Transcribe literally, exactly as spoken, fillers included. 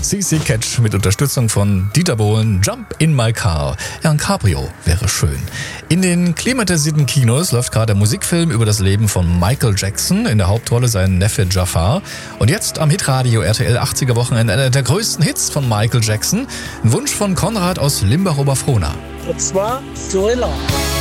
C C Catch mit Unterstützung von Dieter Bohlen, Jump in my car. Ja, ein Cabrio wäre schön. In den klimatisierten Kinos läuft gerade der Musikfilm über das Leben von Michael Jackson, in der Hauptrolle sein Neffe Jafar. Und jetzt am Hitradio R T L achtziger Wochenende einer der größten Hits von Michael Jackson. Ein Wunsch von Konrad aus Limbach-Oberfrohna. Und zwar Thriller.